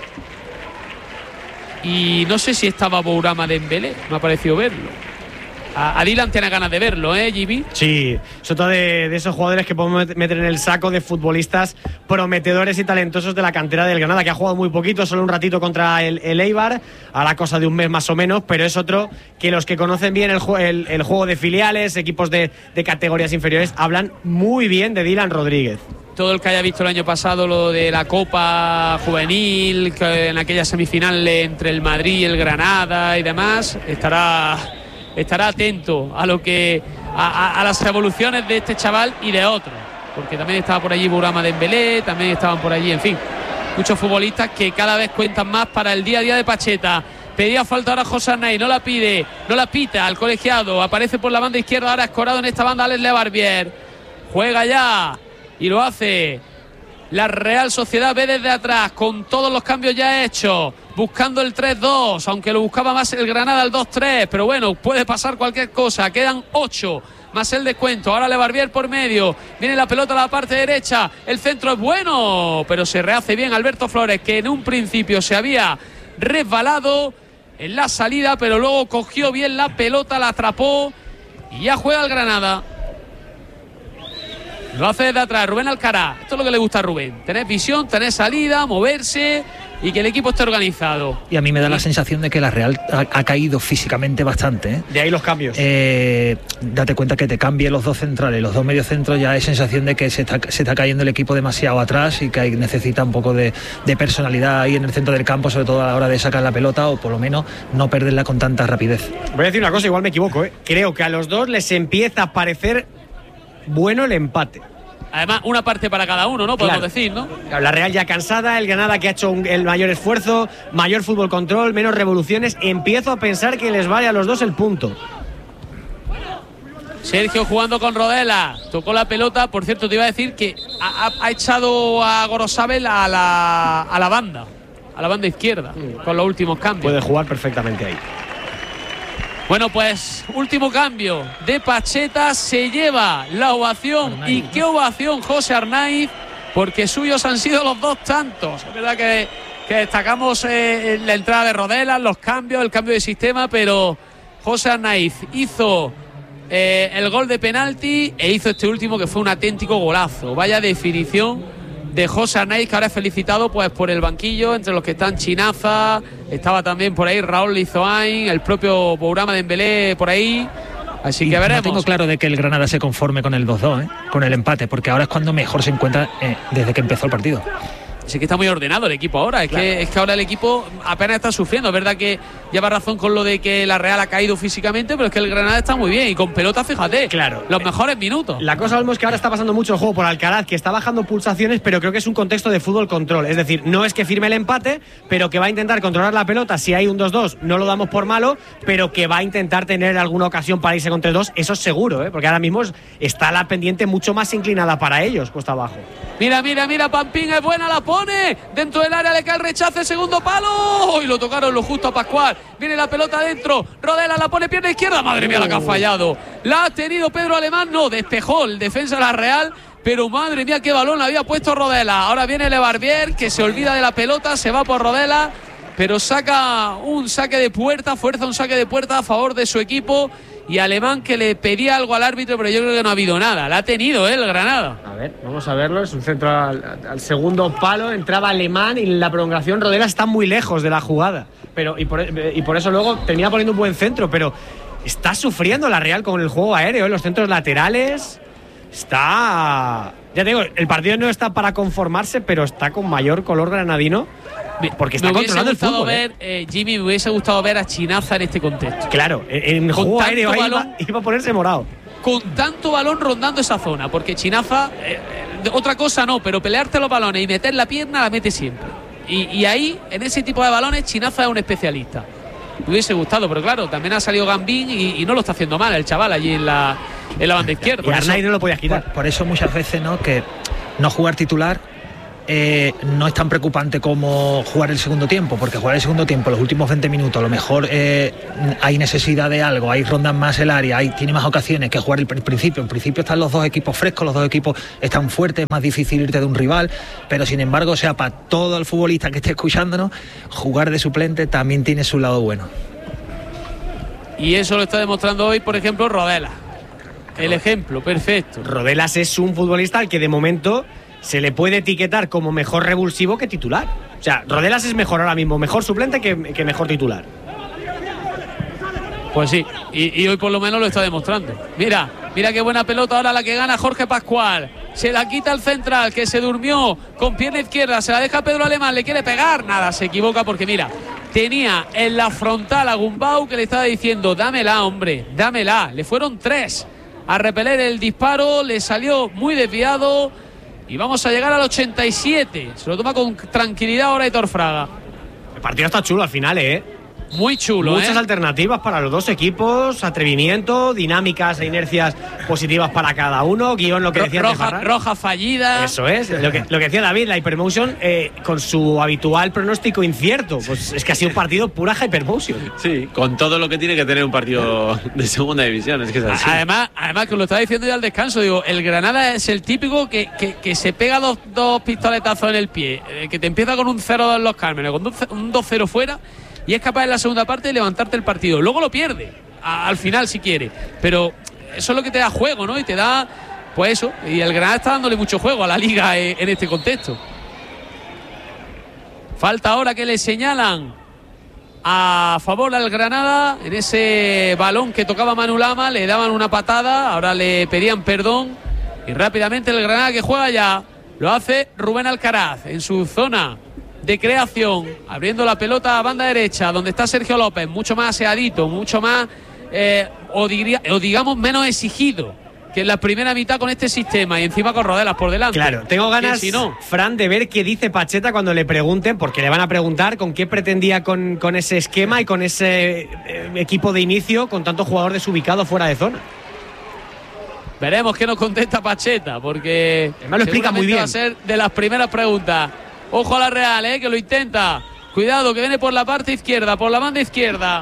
y no sé si estaba Bourama Dembélé, me ha parecido verlo. A Dylan tiene ganas de verlo, ¿eh, Jimmy? Sí, sobre todo de, de esos jugadores que podemos meter en el saco de futbolistas prometedores y talentosos de la cantera del Granada, que ha jugado muy poquito, solo un ratito contra el, el Eibar, a la cosa de un mes más o menos, pero es otro que los que conocen bien el, el, el juego de filiales, equipos de, de categorías inferiores, hablan muy bien de Dylan Rodríguez. Todo el que haya visto el año pasado lo de la Copa Juvenil, que en aquella semifinal entre el Madrid y el Granada y demás, estará... estará atento a lo que a, a, a las evoluciones de este chaval y de otros, porque también estaba por allí Bourama Dembélé, también estaban por allí, en fin, muchos futbolistas que cada vez cuentan más para el día a día de Pacheta. Pedía falta ahora José Arnaiz, no la pide, no la pita al colegiado, aparece por la banda izquierda, ahora escorado en esta banda Alex Lebarbier, juega ya y lo hace la Real Sociedad B desde atrás, con todos los cambios ya hechos, buscando el tres dos, aunque lo buscaba más el Granada el dos tres, pero bueno, puede pasar cualquier cosa, quedan ocho más el descuento, ahora Lebarbier por medio, viene la pelota a la parte derecha, el centro es bueno, pero se rehace bien Alberto Flores, que en un principio se había resbalado en la salida, pero luego cogió bien la pelota, la atrapó y ya juega el Granada. Lo hace desde atrás Rubén Alcaraz. Esto es lo que le gusta a Rubén, tener visión, tener salida, moverse y que el equipo esté organizado. Y a mí me da la sensación de que la Real ha, ha caído físicamente bastante, ¿eh? De ahí los cambios. Eh, date cuenta que te cambie los dos centrales, los dos mediocentros, ya hay sensación de que se está, se está cayendo el equipo demasiado atrás y que hay, necesita un poco de, de personalidad ahí en el centro del campo, sobre todo a la hora de sacar la pelota, o por lo menos no perderla con tanta rapidez. Voy a decir una cosa, igual me equivoco, ¿eh? Creo que a los dos les empieza a parecer bueno el empate. Además, una parte para cada uno, ¿no? Podemos claro. decir, ¿no? La Real ya cansada, el Granada que ha hecho un, el mayor esfuerzo, mayor fútbol control, menos revoluciones. Empiezo a pensar que les vale a los dos el punto. Sergio jugando con Rodela, tocó la pelota. Por cierto, te iba a decir que ha, ha echado a Gorosabel a la, a la banda, a la banda izquierda, mm. con los últimos cambios. Puede jugar perfectamente ahí. Bueno, pues último cambio de Pacheta, se lleva la ovación. Arnaiz. Y qué ovación José Arnaiz, porque suyos han sido los dos tantos. Es verdad que, que destacamos eh, la entrada de Rodela, los cambios, el cambio de sistema, pero José Arnaiz hizo eh, el gol de penalti e hizo este último que fue un auténtico golazo. Vaya definición de José Arnaiz, que ahora es felicitado pues por el banquillo, entre los que están Chinaza, estaba también por ahí Raúl Lizoain, el propio Bourama Dembélé por ahí, así y que veremos. No tengo claro de que el Granada se conforme con el dos dos, ¿eh? Con el empate, porque ahora es cuando mejor se encuentra eh, desde que empezó el partido. Sí que está muy ordenado el equipo ahora, es, claro. que, es que ahora el equipo apenas está sufriendo. Es verdad que lleva razón con lo de que la Real ha caído físicamente, pero es que el Granada está muy bien y con pelota, fíjate, claro, los mejores minutos. La cosa, Olmo, es que ahora está pasando mucho el juego por Alcaraz, que está bajando pulsaciones, pero creo que es un contexto de fútbol control. Es decir, no es que firme el empate, pero que va a intentar controlar la pelota. Si hay un dos dos, no lo damos por malo, pero que va a intentar tener alguna ocasión para irse con tres dos, eso es seguro, ¿eh? Porque ahora mismo está la pendiente mucho más inclinada para ellos, cuesta abajo. Mira, mira, mira, Pampín es buena, la pone dentro del área, le cae el rechace, segundo palo, y lo tocaron lo justo a Pascual. Viene la pelota adentro, Rodela la pone pierna izquierda, madre mía la que ha fallado. La ha tenido Pedro Alemán, no, despejó el defensa de la Real, pero madre mía qué balón había puesto Rodela. Ahora viene Lebarbier, que se olvida de la pelota, se va por Rodela, pero saca un saque de puerta, fuerza un saque de puerta a favor de su equipo. Y Alemán, que le pedía algo al árbitro, pero yo creo que no ha habido nada. La ha tenido, ¿eh? El Granada. A ver, vamos a verlo. Es un centro al, al segundo palo. Entraba Alemán y la prolongación Rodela está muy lejos de la jugada. Pero y por, y por eso luego termina poniendo un buen centro. Pero está sufriendo la Real con el juego aéreo, ¿eh? Los centros laterales. Está... Ya te digo, el partido no está para conformarse, pero está con mayor color granadino. Porque está controlando el fútbol. Ver, eh, Jimmy, me hubiese gustado ver a Chinaza en este contexto. Claro, en el juego aéreo ahí iba, iba a ponerse morado. Con tanto balón rondando esa zona, porque Chinaza, eh, eh, otra cosa no, pero pelearte los balones y meter la pierna la mete siempre. Y, y ahí, en ese tipo de balones, Chinaza es un especialista. Me hubiese gustado, pero claro, también ha salido Gambín y, y no lo está haciendo mal el chaval allí en la, en la banda izquierda. Y Arnaiz no lo podías quitar. Por, por eso muchas veces, ¿no? Que no jugar titular eh, no es tan preocupante como jugar el segundo tiempo, porque jugar el segundo tiempo, los últimos veinte minutos, a lo mejor eh, hay necesidad de algo, hay rondas más el área, hay, tiene más ocasiones que jugar el principio. En principio están los dos equipos frescos, los dos equipos están fuertes, es más difícil irte de un rival, pero sin embargo, o sea, para todo el futbolista que esté escuchándonos, jugar de suplente también tiene su lado bueno. Y eso lo está demostrando hoy, por ejemplo, Rodela. El ejemplo, perfecto. Rodelas es un futbolista al que de momento se le puede etiquetar como mejor revulsivo que titular. O sea, Rodelas es mejor ahora mismo, mejor suplente que, que mejor titular. Pues sí, y, y hoy por lo menos lo está demostrando. Mira, mira qué buena pelota ahora la que gana Jorge Pascual. Se la quita el central, que se durmió con pierna izquierda, se la deja Pedro Alemán, le quiere pegar, nada, se equivoca porque mira, tenía en la frontal a Gumbau que le estaba diciendo, dámela, hombre, dámela. Le fueron tres a repeler el disparo, le salió muy desviado y vamos a llegar al ochenta y siete. Se lo toma con tranquilidad ahora Héctor Fraga. El partido está chulo al final, ¿eh? Muy chulo, Muchas ¿eh? alternativas para los dos equipos, atrevimiento, dinámicas e inercias positivas para cada uno, guión lo que decía roja, roja fallida. Eso es, lo que, lo que decía David, la Hypermotion eh, con su habitual pronóstico incierto, pues es que ha sido un partido pura Hypermotion. Sí, con todo lo que tiene que tener un partido de segunda división, es que es así. Además, además que lo estaba diciendo ya al descanso, digo, el Granada es el típico que, que, que se pega dos, dos pistoletazos en el pie, eh, que te empieza con un cero dos en los Cármenes, con un dos cero fuera, y es capaz en la segunda parte de levantarte el partido. Luego lo pierde, a, al final si quiere. Pero eso es lo que te da juego, ¿no? Y te da, pues eso. Y el Granada está dándole mucho juego a la Liga en, en este contexto. Falta ahora que le señalan a favor al Granada. En ese balón que tocaba Manu Lama, le daban una patada. Ahora le pedían perdón. Y rápidamente el Granada que juega ya. Lo hace Rubén Alcaraz en su zona de creación, abriendo la pelota a banda derecha, donde está Sergio López, mucho más aseadito, mucho más, eh, o, diría, o digamos menos exigido que en la primera mitad con este sistema, y encima con Rodelas por delante. Claro, tengo ganas, si no? Fran, de ver qué dice Pacheta cuando le pregunten, porque le van a preguntar con qué pretendía con, con ese esquema y con ese eh, equipo de inicio, con tanto jugador desubicado fuera de zona. Veremos qué nos contesta Pacheta, porque me lo explica muy bien. Va a ser de las primeras preguntas. Ojo a la Real, eh, que lo intenta. Cuidado, que viene por la parte izquierda, por la banda izquierda.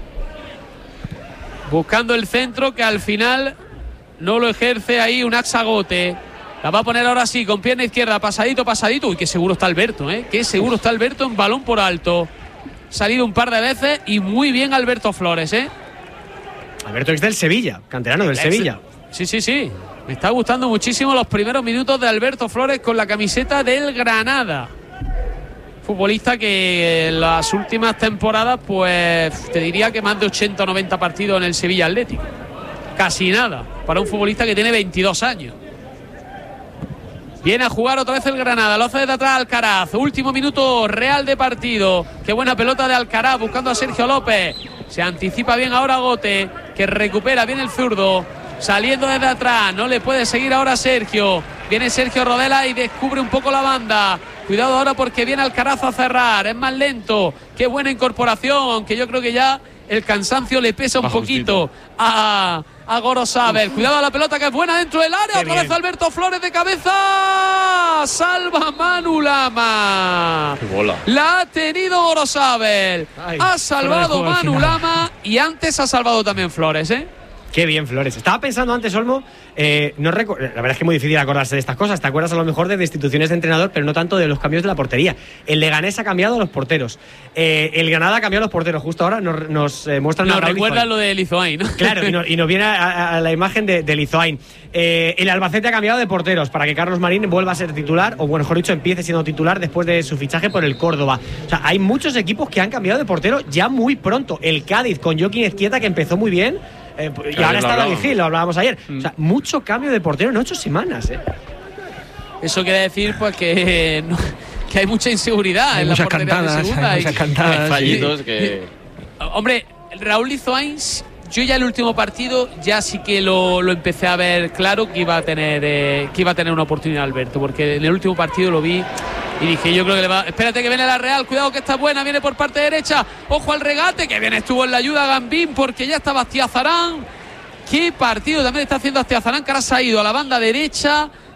Buscando el centro, que al final no lo ejerce ahí un Axagote. La va a poner ahora sí, con pierna izquierda, pasadito, pasadito. Uy, qué seguro está Alberto, eh. Qué seguro está Alberto en balón por alto. Salido un par de veces y muy bien Alberto Flores, eh. Alberto es del Sevilla, canterano del Sevilla. Sí, sí, sí. Me está gustando muchísimo los primeros minutos de Alberto Flores con la camiseta del Granada. Futbolista que en las últimas temporadas, pues te diría que más de ochenta o noventa partidos en el Sevilla Atlético. Casi nada para un futbolista que tiene veintidós años. Viene a jugar otra vez el Granada, lo hace desde atrás Alcaraz. Último minuto real de partido. Qué buena pelota de Alcaraz buscando a Sergio López. Se anticipa bien ahora Gote, que recupera bien el zurdo. Saliendo desde atrás, no le puede seguir ahora Sergio. Viene Sergio Rodela y descubre un poco la banda. Cuidado ahora porque viene Alcaraz a cerrar. Es más lento. Qué buena incorporación, aunque yo creo que ya el cansancio le pesa un poquito a, a Gorosabel. Cuidado a la pelota que es buena dentro del área. Otra vez Alberto Flores de cabeza. Salva Manu Lama. Qué bola. La ha tenido Gorosabel. Ha salvado Manu Lama y antes ha salvado también Flores, ¿eh? Qué bien, Flores. Estaba pensando antes, Olmo, eh, no la verdad es que es muy difícil acordarse de estas cosas. Te acuerdas a lo mejor de destituciones de entrenador, pero no tanto de los cambios de la portería. El Leganés ha cambiado los porteros. Eh, el Granada ha cambiado los porteros. Justo ahora nos, nos eh, muestran... Nos recuerda lo de Lizoain, ¿no? Claro, y, no, y nos viene a, a la imagen de, de Lizoain. Eh, el Albacete ha cambiado de porteros para que Carlos Marín vuelva a ser titular, o bueno, mejor dicho, empiece siendo titular después de su fichaje por el Córdoba. O sea, hay muchos equipos que han cambiado de portero ya muy pronto. El Cádiz con Joaquín Ezquieta, que empezó muy bien. Eh, y ahora está David Gil, lo hablábamos ayer. Mm. O sea, mucho cambio de portero en ocho semanas, ¿eh? Eso quiere decir, pues, que, no, que hay mucha inseguridad hay en muchas la portería cantadas, de segunda. hay muchas y, cantadas. Hay fallitos que... Hombre, Raúl Lizoain, yo ya el último partido ya sí que lo, lo empecé a ver claro que iba a tener eh, que iba a tener una oportunidad Alberto, porque en el último partido lo vi y dije, yo creo que le va... Espérate que viene la Real, cuidado que está buena, viene por parte derecha, ojo al regate, que bien estuvo en la ayuda Gambín, porque ya estaba Astiazarán. Qué partido también está haciendo Astiazarán, que ahora se ha ido a la banda derecha,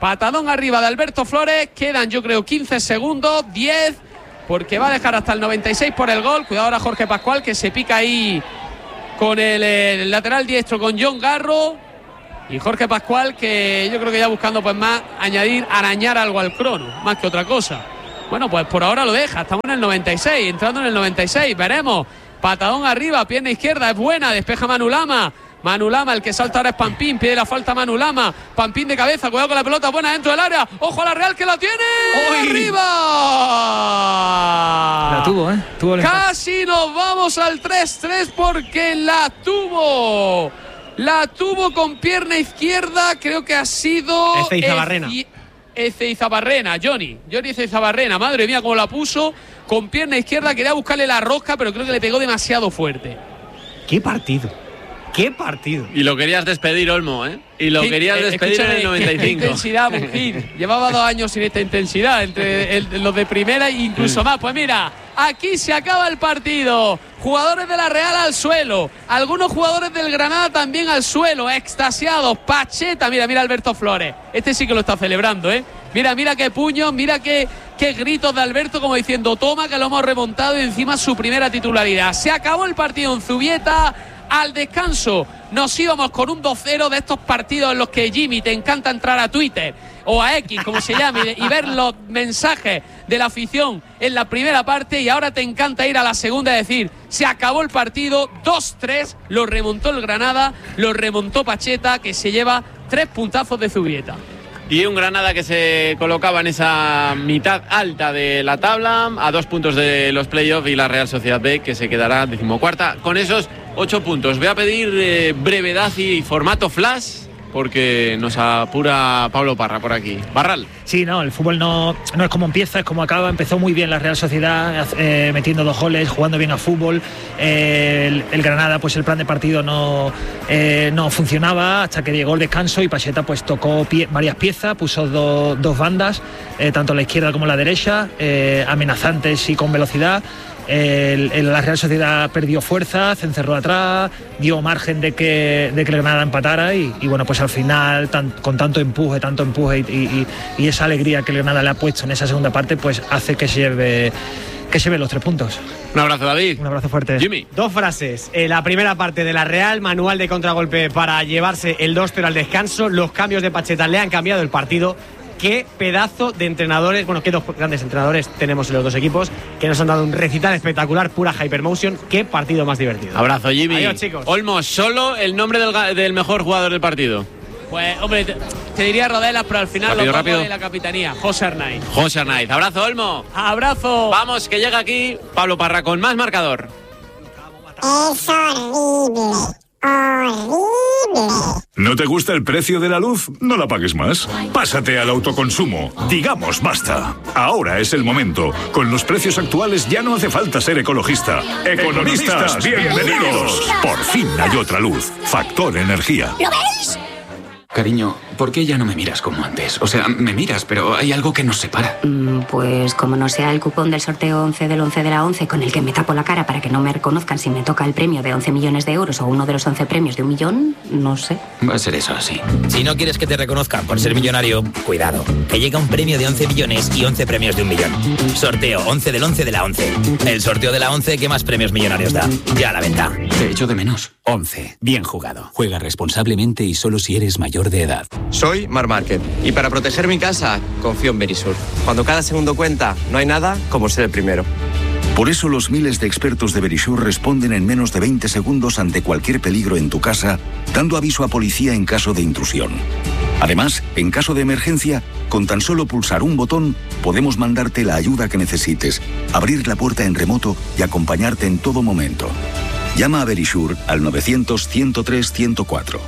Patadón arriba de Alberto Flores. Quedan, yo creo, quince segundos, diez, porque va a dejar hasta el noventa y seis por el gol. Cuidado ahora Jorge Pascual, que se pica ahí con el, el lateral diestro, con John Garro. Y Jorge Pascual, que yo creo que ya buscando pues más añadir, arañar algo al crono, más que otra cosa. Bueno, pues por ahora lo deja. Estamos en el noventa y seis, entrando en el noventa y seis. Veremos. Patadón arriba, pierna izquierda, es buena. Despeja Manu Lama. Manu Lama, el que salta ahora es Pampín, pide la falta Manu Lama, Pampín de cabeza, cuidado con la pelota, buena dentro del área, ojo a la Real que la tiene. ¡Uy! ¡Arriba! La tuvo, ¿eh? Tuvo el Casi nos vamos al tres tres porque la tuvo. La tuvo con pierna izquierda, creo que ha sido Ezeizabarrena. Ezeizabarrena, Johnny, Johnny Ezeizabarrena, madre mía cómo la puso, con pierna izquierda, quería buscarle la rosca, pero creo que le pegó demasiado fuerte. ¡Qué partido! ¡Qué partido! Y lo querías despedir, Olmo, ¿eh? Y lo sí, querías eh, despedir en el noventa y cinco. Qué intensidad, Mujir. Llevaba dos años sin esta intensidad, entre el, los de primera e incluso más. Pues mira, aquí se acaba el partido. Jugadores de la Real al suelo. Algunos jugadores del Granada también al suelo, extasiados. Pacheta, mira, mira Alberto Flores. Este sí que lo está celebrando, ¿eh? Mira, mira qué puños, mira qué, qué gritos de Alberto, como diciendo, toma que lo hemos remontado, y encima su primera titularidad. Se acabó el partido en Zubieta. Al descanso nos íbamos con un dos cero, de estos partidos en los que, Jimmy, te encanta entrar a Twitter o a X, como se llame, y ver los mensajes de la afición en la primera parte, y ahora te encanta ir a la segunda y decir, se acabó el partido, dos tres, lo remontó el Granada, lo remontó Pacheta, que se lleva tres puntazos de Zubieta. Y un Granada que se colocaba en esa mitad alta de la tabla, a dos puntos de los playoffs, y la Real Sociedad B, que se quedará decimocuarta con esos ocho puntos. Voy a pedir eh, brevedad y formato flash, porque nos apura Pablo Parra por aquí. Barral. Sí, no, el fútbol no, no es como empieza, es como acaba. Empezó muy bien la Real Sociedad, eh, metiendo dos goles, jugando bien a fútbol. Eh, el, el Granada, pues el plan de partido no, eh, no funcionaba hasta que llegó el descanso, y Pacheta pues tocó pie, varias piezas, puso do, dos bandas, eh, tanto la izquierda como la derecha, eh, amenazantes y con velocidad. El, el, la Real Sociedad perdió fuerza, se encerró atrás, dio margen de que, de que el Granada empatara, y, y bueno, pues al final, tan, con tanto empuje, tanto empuje y, y, y esa alegría que el Granada le ha puesto en esa segunda parte, pues hace que se lleve, que se lleve los tres puntos. Un abrazo, David. Un abrazo fuerte. Jimmy. Dos frases. Eh, la primera parte de la Real, manual de contragolpe para llevarse el dos cero al descanso. Los cambios de Pacheta le han cambiado el partido. Qué pedazo de entrenadores, bueno, qué dos grandes entrenadores tenemos en los dos equipos, que nos han dado un recital espectacular, pura hypermotion. Qué partido más divertido. Abrazo, Jimmy. Adiós, chicos. Olmo, solo el nombre del, del mejor jugador del partido. Pues, hombre, te, te diría Rodelas, pero al final rápido, lo rápido. de la capitanía. José Arnaiz. José Arnaiz. Abrazo, Olmo. Abrazo. Vamos, que llega aquí Pablo Parra con más marcador. Es horrible. Horrible. ¿No te gusta el precio de la luz? No la pagues más. Pásate al autoconsumo. Digamos basta. Ahora es el momento. Con los precios actuales ya no hace falta ser ecologista. Economistas, bienvenidos. Por fin hay otra luz. Factor Energía. ¿Lo veis? Cariño, ¿por qué ya no me miras como antes? O sea, me miras, pero hay algo que nos separa. Mm, pues como no sea el cupón del sorteo once del once de la once, con el que me tapo la cara para que no me reconozcan si me toca el premio de once millones de euros o uno de los once premios de un millón, no sé. Va a ser eso así. Si no quieres que te reconozcan por ser millonario, cuidado, que llega un premio de once millones y once premios de un millón. Sorteo once del once de la once. El sorteo de la once que más premios millonarios da. Ya a la venta. Te echo de menos. once. Bien jugado. Juega responsablemente y solo si eres mayor de edad. Soy Mar Market y para proteger mi casa confío en Verisur. Cuando cada segundo cuenta, no hay nada como ser el primero. Por eso los miles de expertos de Verisur responden en menos de veinte segundos ante cualquier peligro en tu casa, dando aviso a policía en caso de intrusión. Además, en caso de emergencia, con tan solo pulsar un botón, podemos mandarte la ayuda que necesites, abrir la puerta en remoto y acompañarte en todo momento. Llama a Verisur al novecientos, ciento tres, ciento cuatro.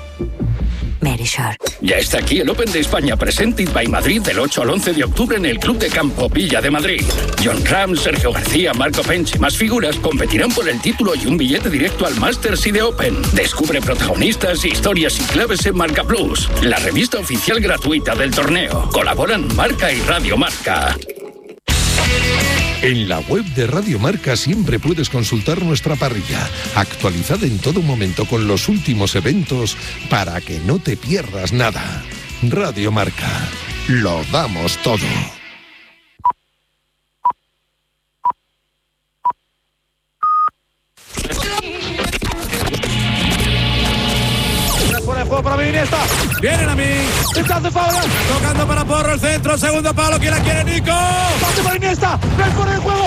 Verisur. Ya está aquí el Open de España Presented by Madrid del ocho al once de octubre en el Club de Campo Villa de Madrid. John Ram, Sergio García, Marco Pench y más figuras competirán por el título y un billete directo al Masters y de Open. Descubre protagonistas, historias y claves en Marca Plus, la revista oficial gratuita del torneo. Colaboran Marca y Radio Marca. En la web de Radio Marca siempre puedes consultar nuestra parrilla, actualizada en todo momento con los últimos eventos para que no te pierdas nada. Radio Marca. Lo damos todo. Fuera de juego para mí, Iniesta. Vienen a mí. Rechazo Fabra. Tocando para Porro el centro. Segundo palo. ¿Quién la quiere, Nico? Pase para Iniesta. Ven fuera de juego.